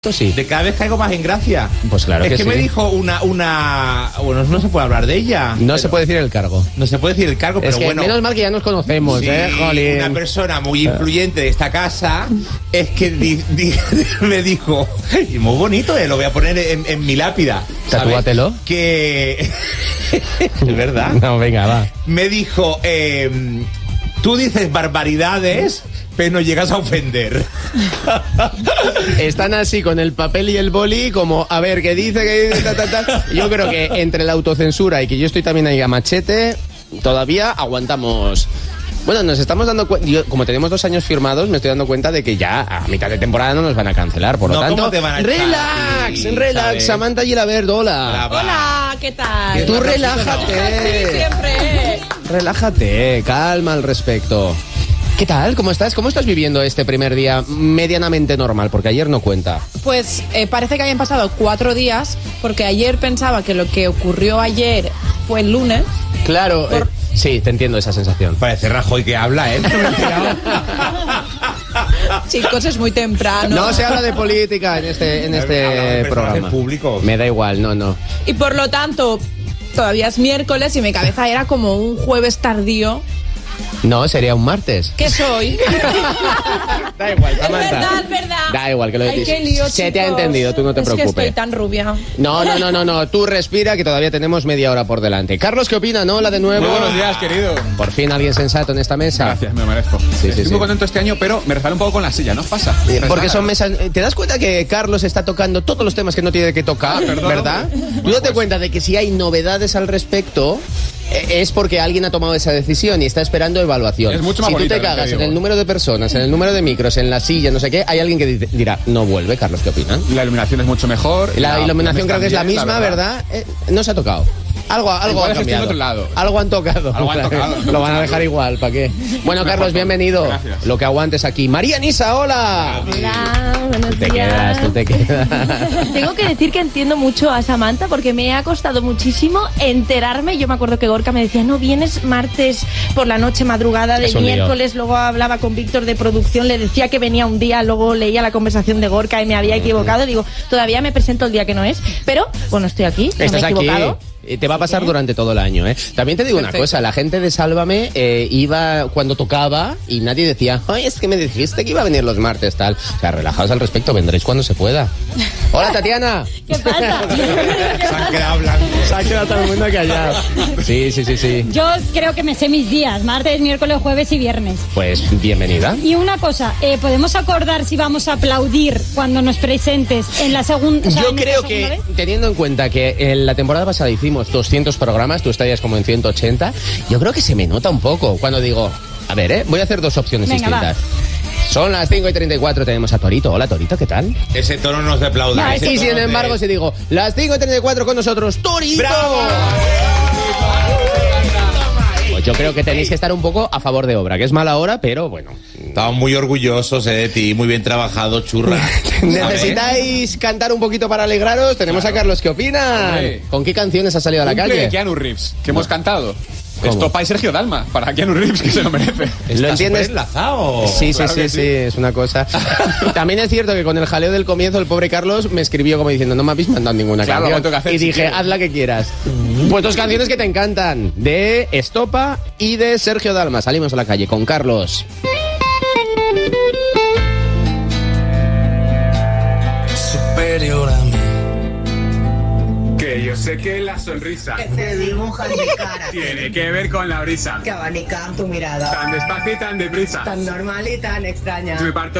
Sí. De cada vez caigo más en gracia. Pues claro que sí. Es que me dijo una... Bueno, no se puede hablar de ella. No se puede decir el cargo. No se puede decir el cargo, pero es que bueno... menos mal que ya nos conocemos, sí, Jolín. Una persona muy influyente de esta casa es que me dijo... Y muy bonito, lo voy a poner en mi lápida. Tatúatelo. Que... ¿Es verdad? No, venga, va. Me dijo... tú dices barbaridades... pero no llegas a ofender. Están así con el papel y el boli como, a ver, ¿qué dice? Yo creo que entre la autocensura y que yo estoy también ahí a machete, todavía aguantamos. Bueno, nos estamos dando cuenta, como tenemos 2 años firmados, me estoy dando cuenta de que ya a mitad de temporada no nos van a cancelar, por lo tanto... ¿Cómo te van a echar? Relax, ¿sabes? Samantha Gilabert, hola. Hola, ¿qué tal? Tú relájate. Sí, siempre. Relájate, calma al respecto. ¿Qué tal? ¿Cómo estás? ¿Cómo estás viviendo este primer día medianamente normal? Porque ayer no cuenta. Pues parece que habían pasado 4 días, porque ayer pensaba que lo que ocurrió ayer fue el lunes. Claro, sí, te entiendo esa sensación. Parece Rajoy que habla, ¿eh? Chicos, es muy temprano. No se habla de política en este programa. Públicos. Me da igual, no. Y por lo tanto, todavía es miércoles y mi cabeza era como un jueves tardío. No, sería un martes. ¿Qué soy? Da igual, Samantha. Es verdad. Da igual que lo Ay, qué lío, se te ha chicos. entendido, tú no te preocupes. Es que estoy tan rubia. No, tú respira que todavía tenemos media hora por delante. Carlos, ¿qué opina? ¿No? La de nuevo. Muy buenos días, querido. Por fin alguien sensato en esta mesa. Gracias, me lo merezco. Estoy muy contento este año, pero me resbalo un poco con la silla, ¿no os pasa? Porque son mesas... ¿Te das cuenta que Carlos está tocando todos los temas que no tiene que tocar, verdad? Tú date cuenta de que si hay novedades al respecto... es porque alguien ha tomado esa decisión y está esperando evaluación. Es mucho más si tú bonita, te cagas te en digo. el número de personas, en el número de micros, en la silla, no sé qué, hay alguien que dirá, no vuelve. Carlos, ¿qué opinan? La iluminación es mucho mejor. La iluminación creo que es la también, misma, ¿verdad? No se ha tocado. Algo Igual ha es que estoy en cambiado. otro lado. Algo han tocado. Algo han tocado. Lo van a dejar igual, ¿para qué? Bueno, Carlos, bienvenido. Gracias. Lo que aguantes aquí. María Nisa, hola. Hola, buenos días. Tú te quedas. Tengo que decir que entiendo mucho a Samantha porque me ha costado muchísimo enterarme. Yo me acuerdo que Gorka me decía, no, vienes martes por la noche, madrugada de Es un lío. miércoles. Luego hablaba con Víctor de producción, le decía que venía un día, luego leía la conversación de Gorka y me había equivocado. Digo, todavía me presento el día que no es. Pero, bueno, estoy aquí, no Estás me he aquí. equivocado. Te va a pasar durante todo el año, ¿eh? También te digo una cosa, la gente de Sálvame iba cuando tocaba y nadie decía, ay, es que me dijiste que iba a venir los martes, tal. O sea, relajaos al respecto, vendréis cuando se pueda. Hola, Tatiana. ¿Qué pasa? Se han quedado blancos. Se ha quedado todo el mundo callado. Sí. Yo creo que me sé mis días, martes, miércoles, jueves y viernes. Pues bienvenida. Y una cosa, ¿podemos acordar si vamos a aplaudir cuando nos presentes en la segunda? Yo creo que, teniendo en cuenta que en la temporada pasada hicimos 200 programas, tú estarías como en 180, yo creo que se me nota un poco cuando digo, a ver, voy a hacer 2 opciones distintas. Son las 5:34, tenemos a Torito. Hola, Torito, ¿qué tal? Ese tono no se aplaude. Y sin embargo, si digo, las 5:34 con nosotros, ¡Torito! ¡Bravo! Pues yo creo que tenéis que estar un poco a favor de obra, que es mala hora, pero bueno. Estamos muy orgullosos de ti, muy bien trabajado, churra. ¿Necesitáis cantar un poquito para alegraros? Tenemos a Carlos, ¿qué opina? Hombre. ¿Con qué canciones has salido a la Cumple calle? Keanu Reeves, que hemos cantado. ¿Cómo? Estopa y Sergio Dalma, para Keanu Reeves, que se lo merece. ¿Lo entiendes? Enlazado. Sí, Claro que sí. es una cosa. También es cierto que con el jaleo del comienzo, el pobre Carlos me escribió como diciendo, no me habéis mandado ninguna Claro, canción. lo tengo que hacer Y si dije, quieres. haz la que quieras. Pues 2 canciones que te encantan, de Estopa y de Sergio Dalma. Salimos a la calle con Carlos. Superior a mí. Que yo sé que la sonrisa Que se dibuja en mi cara, tiene que ver con la brisa. que abanican tu mirada, Tan despacio y tan deprisa. tan normal y tan extraña. Me parto